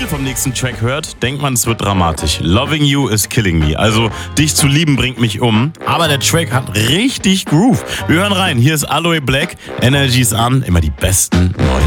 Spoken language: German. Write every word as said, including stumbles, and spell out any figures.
vom nächsten Track hört, denkt man, es wird dramatisch. Loving you is killing me. Also, dich zu lieben bringt mich um. Aber der Track hat richtig Groove. Wir hören rein. Hier ist Aloe Black. Energy ist an. Immer die besten neuen